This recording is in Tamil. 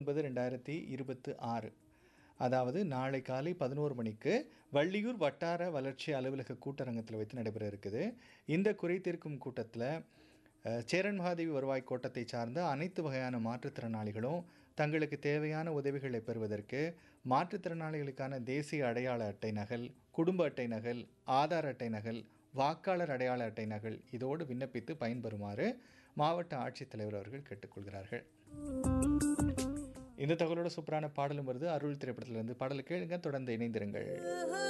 9/2026. அதாவது நாளை காலை 11 மணிக்கு வள்ளியூர் வட்டார வளர்ச்சி அலுவலக கூட்டரங்கத்தில் வைத்து நடைபெற இருக்குது. இந்த குறை தீர்க்கும் கூட்டத்தில் சேரன் மகாதேவி வருவாய் கோட்டத்தை சார்ந்த அனைத்து வகையான மாற்றுத்திறனாளிகளும் தங்களுக்கு தேவையான உதவிகளை பெறுவதற்கு மாற்றுத்திறனாளிகளுக்கான தேசிய அடையாள அட்டை நகல், குடும்ப அட்டை நகல், ஆதார் அட்டை நகல், வாக்காளர் அடையாள அட்டை நகல் இதோடு விண்ணப்பித்து பயன்பெறுமாறு மாவட்ட ஆட்சித்தலைவர் அவர்கள் கேட்டுக்கொள்கிறார்கள். இந்த தகவலோட சூப்பரான பாடலும் வருது. அருள் திரைப்படத்திலிருந்து பாடலை கேளுங்க. தொடர்ந்து இணைந்திருங்கள்.